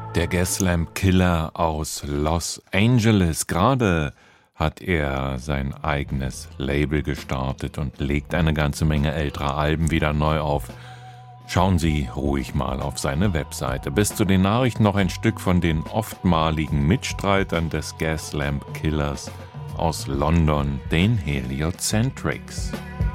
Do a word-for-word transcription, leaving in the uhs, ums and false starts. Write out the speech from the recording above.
Der Gaslamp Killer aus Los Angeles. Gerade hat er sein eigenes Label gestartet und legt eine ganze Menge älterer Alben wieder neu auf. Schauen Sie ruhig mal auf seine Webseite. Bis zu den Nachrichten noch ein Stück von den oftmaligen Mitstreitern des Gaslamp Killers aus London, den Heliocentrics.